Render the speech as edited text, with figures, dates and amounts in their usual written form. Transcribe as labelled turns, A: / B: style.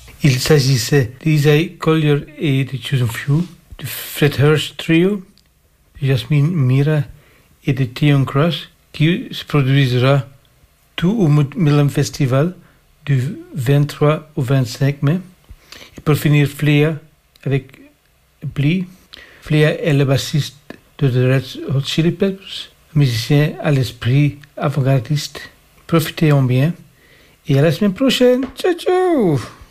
A: Il s'agissait d'Isaiah Collier et de Chosen Few, de Fred Hurst Trio, de Jasmine Mira et de Theon Cross, qui se produisera tout au Milan Festival du 23 au 25 mai. Et pour finir, Flea avec Blee. Flea est le bassiste de The Red Hot Chili Peppers, un musicien à l'esprit avant-gardiste. Profitez-en bien et à la semaine prochaine. Ciao, ciao!